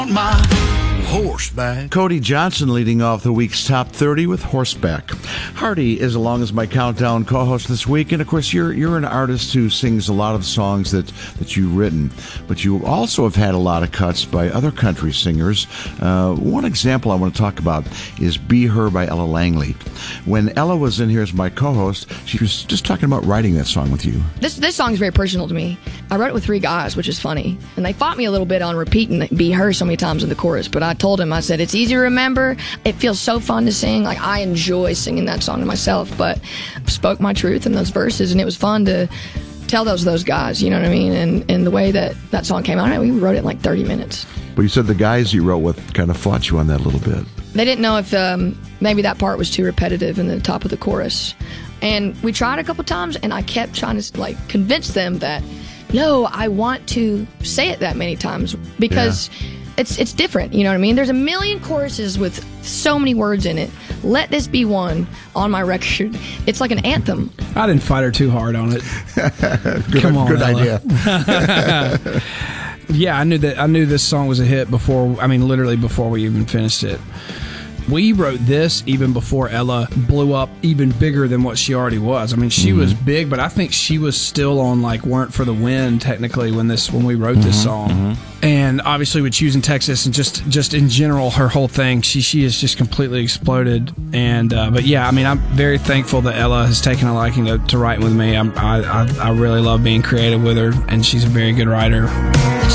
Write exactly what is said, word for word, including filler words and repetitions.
My horseback. Cody Johnson leading off the week's top thirty with Horseback. Hardy is along as my countdown co-host this week, and of course you're you're an artist who sings a lot of songs that, that you've written, but you also have had a lot of cuts by other country singers. Uh, one example I want to talk about is Be Her by Ella Langley. When Ella was in here as my co-host, she was just talking about writing that song with you. This this song is very personal to me. I wrote it with three guys, which is funny, and they fought me a little bit on repeating Be Her so many times in the chorus, but I told him, I said, it's easy to remember. It feels so fun to sing. Like, I enjoy singing that song to myself, but spoke my truth in those verses, and it was fun to tell those those guys, you know what I mean? And, and the way that that song came out, we wrote it in like thirty minutes. But you said the guys you wrote with kind of fought you on that a little bit. They didn't know if um, maybe that part was too repetitive in the top of the chorus. And we tried a couple times, and I kept trying to like convince them that, no, I want to say it that many times because yeah. it's it's different, you know what I mean? There's a million choruses with so many words in it. Let this be one on my record. It's like an anthem. I didn't fight her too hard on it. good, Come on, good Ella. idea. Yeah, I knew that. I knew this song was a hit before. I mean, literally before we even finished it. We wrote this even before Ella blew up even bigger than what she already was. I mean, she mm-hmm. was big, but I think she was still on like Weren't for the Wind technically when this when we wrote mm-hmm. this song. Mm-hmm. And obviously with Choosing Texas and just just in general her whole thing, she she has just completely exploded. And uh, but yeah, I mean, I'm very thankful that Ella has taken a liking to, to writing with me. I'm, I I I really love being creative with her, and she's a very good writer.